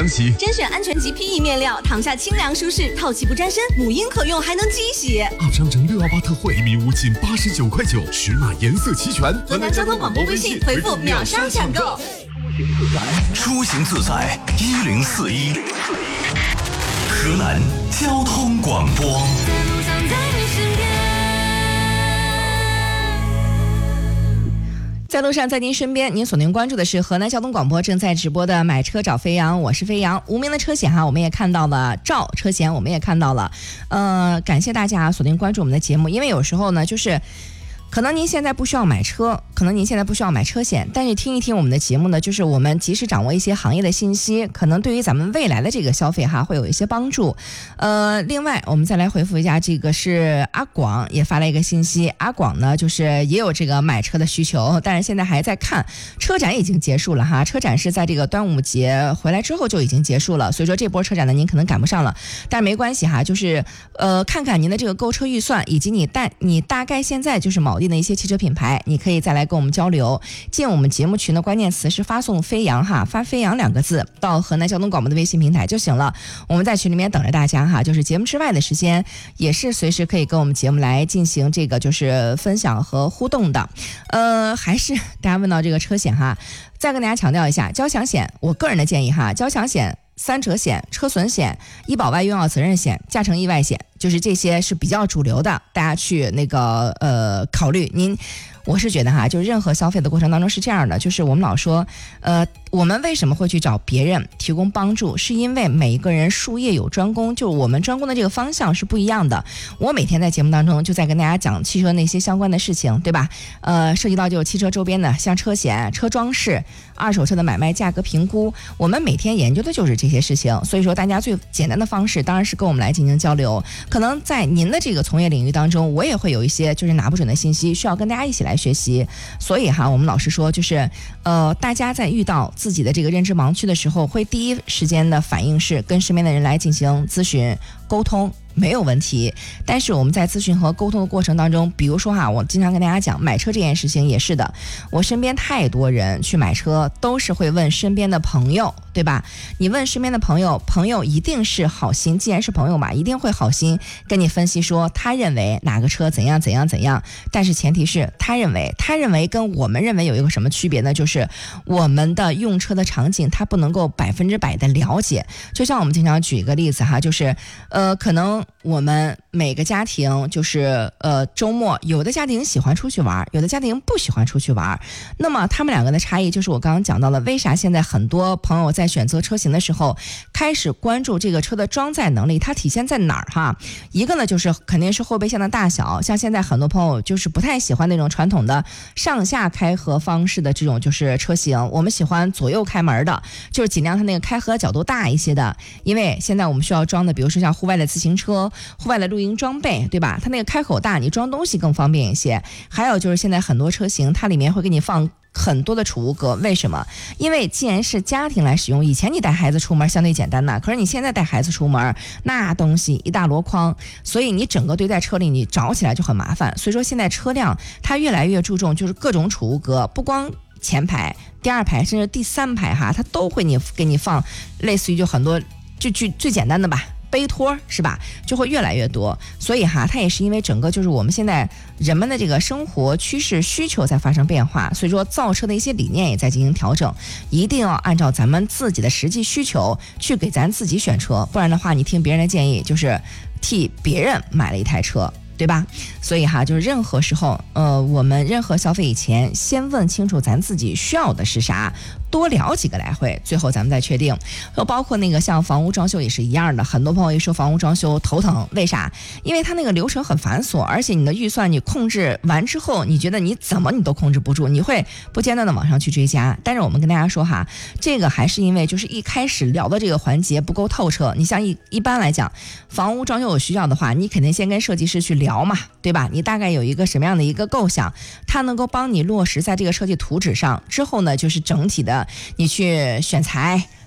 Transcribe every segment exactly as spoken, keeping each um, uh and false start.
凉席， 甄选安全级 P E 面料，躺下清凉舒适，透气不沾身，母婴可用，还能机洗。 二商城六幺八特惠，一米五仅八十九块九，尺码颜色齐全。 河南交通广播微信回复秒杀抢购。 出行自在一零四一，河南交通广播。 在路上，在您身边，您锁定关注的是河南交通广播正在直播的买车找飞扬，我是飞扬。无名的车险哈，我们也看到了；赵车险我们也看到了。呃，感谢大家锁定关注我们的节目，因为有时候呢，就是可能您现在不需要买车，可能您现在不需要买车险，但是听一听我们的节目呢，就是我们及时掌握一些行业的信息，可能对于咱们未来的这个消费哈会有一些帮助。呃，另外我们再来回复一下，这个是阿广也发了一个信息，阿广呢就是也有这个买车的需求，但是现在还在看，车展已经结束了哈，车展是在这个端午节回来之后就已经结束了，所以说这波车展呢您可能赶不上了，但是没关系哈，就是呃看看您的这个购车预算以及你大你大概现在就是锚定的一些汽车品牌，你可以再来跟我们交流。进我们节目群的关键词是发送飞扬哈，发飞扬两个字到河南交通广播的微信平台就行了。我们在群里面等着大家哈，就是节目之外的时间也是随时可以跟我们节目来进行这个就是分享和互动的。呃，还是大家问到这个车险哈，再跟大家强调一下，交强险，我个人的建议哈，交强险、三者险、车损险、医保外用药责任险、驾乘意外险，就是这些是比较主流的，大家去那个呃考虑。您，我是觉得哈，就是任何消费的过程当中是这样的，就是我们老说，呃，我们为什么会去找别人提供帮助，是因为每一个人术业有专攻，就我们专攻的这个方向是不一样的。我每天在节目当中就在跟大家讲汽车那些相关的事情，对吧？呃，涉及到就是汽车周边的，像车险、车装饰、二手车的买卖价格评估，我们每天研究的就是这些事情。所以说，大家最简单的方式当然是跟我们来进行交流。可能在您的这个从业领域当中，我也会有一些就是拿不准的信息，需要跟大家一起来学习。所以哈，我们老实说，就是呃，大家在遇到自己的这个认知盲区的时候，会第一时间的反应是跟身边的人来进行咨询沟通，没有问题。但是我们在咨询和沟通的过程当中，比如说哈，我经常跟大家讲买车这件事情也是的，我身边太多人去买车都是会问身边的朋友，对吧？你问身边的朋友，朋友一定是好心，既然是朋友嘛，一定会好心跟你分析说他认为哪个车怎样怎样怎样，但是前提是他认为他认为跟我们认为有一个什么区别呢？就是我们的用车的场景他不能够百分之百的了解。就像我们经常举一个例子哈，就是呃可能我们每个家庭就是呃周末有的家庭喜欢出去玩，有的家庭不喜欢出去玩，那么他们两个的差异就是我刚刚讲到了，为啥现在很多朋友在选择车型的时候开始关注这个车的装载能力，它体现在哪儿哈？一个呢就是肯定是后备箱的大小，像现在很多朋友就是不太喜欢那种传统的上下开合方式的这种就是车型，我们喜欢左右开门的，就是尽量它那个开合角度大一些的，因为现在我们需要装的比如说像户外的自行车、户外的露营装备，对吧？它那个开口大，你装东西更方便一些。还有就是现在很多车型它里面会给你放很多的储物格，为什么？因为既然是家庭来使用，以前你带孩子出门相对简单呐，可是你现在带孩子出门，那东西一大箩筐，所以你整个堆在车里，你找起来就很麻烦。所以说现在车辆它越来越注重就是各种储物格，不光前排、第二排甚至第三排哈，它都会你给你放类似于就很多就就最简单的吧。背托是吧，就会越来越多。所以哈，它也是因为整个就是我们现在人们的这个生活趋势需求在发生变化，所以说造车的一些理念也在进行调整，一定要按照咱们自己的实际需求去给咱自己选车，不然的话你听别人的建议就是替别人买了一台车，对吧？所以哈，就是任何时候呃，我们任何消费以前先问清楚咱自己需要的是啥，多聊几个来回，最后咱们再确定。就包括那个像房屋装修也是一样的，很多朋友一说房屋装修头疼，为啥？因为它那个流程很繁琐，而且你的预算你控制完之后，你觉得你怎么你都控制不住，你会不间断的往上去追加。但是我们跟大家说哈，这个还是因为就是一开始聊的这个环节不够透彻。你像一一般来讲，房屋装修有需要的话，你肯定先跟设计师去聊嘛，对吧？你大概有一个什么样的一个构想，它能够帮你落实在这个设计图纸上之后呢，就是整体的你去选材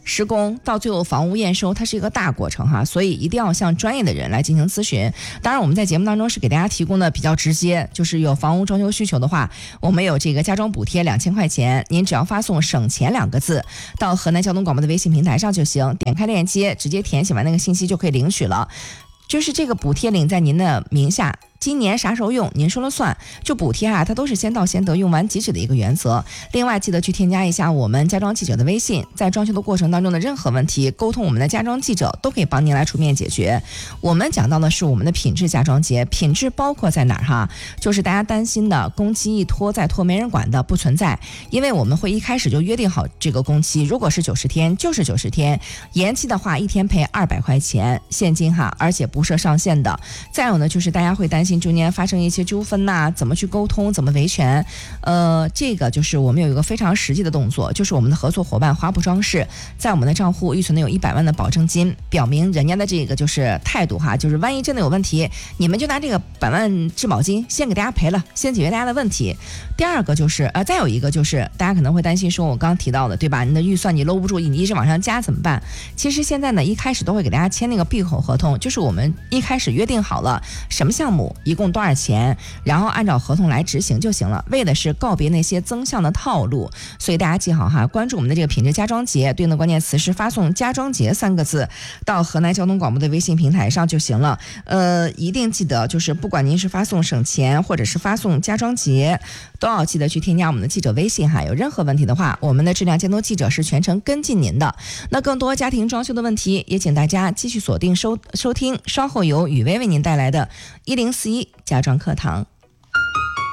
施工到最后房屋验收，它是一个大过程哈，所以一定要向专业的人来进行咨询。当然我们在节目当中是给大家提供的比较直接，就是有房屋装修需求的话，我们有这个家装补贴两千块钱，您只要发送省钱两个字到河南交通广播的微信平台上就行，点开链接直接填写完那个信息就可以领取了。就是这个补贴领在您的名下，今年啥时候用您说了算，就补贴啊它都是先到先得用完即止的一个原则。另外记得去添加一下我们家装记者的微信，在装修的过程当中的任何问题沟通我们的家装记者都可以帮您来出面解决。我们讲到的是我们的品质家装节，品质包括在哪儿哈，就是大家担心的工期一拖再拖没人管的不存在，因为我们会一开始就约定好这个工期，如果是九十天就是九十天，延期的话一天赔二百块钱现金哈，而且不设上限的。再有呢就是大家会担心中间发生一些纠纷呐、啊，怎么去沟通，怎么维权？呃，这个就是我们有一个非常实际的动作，就是我们的合作伙伴华普装饰在我们的账户预存的有一百万的保证金，表明人家的这个就是态度哈，就是万一真的有问题，你们就拿这个百万质保金先给大家赔了，先解决大家的问题。第二个就是呃，再有一个就是大家可能会担心说，我刚刚提到的对吧？你的预算你搂不住，你一直往上加怎么办？其实现在呢，一开始都会给大家签那个闭口合同，就是我们一开始约定好了什么项目一共多少钱，然后按照合同来执行就行了，为的是告别那些增项的套路。所以大家记好哈，关注我们的这个品质家装节，对应的关键词是发送家装节三个字到河南交通广播的微信平台上就行了。呃，一定记得就是不管您是发送省钱或者是发送家装节，都要记得去添加我们的记者微信哈，有任何问题的话，我们的质量监督记者是全程跟进您的。那更多家庭装修的问题，也请大家继续锁定收收听，稍后由雨薇为您带来的一零四一家装课堂。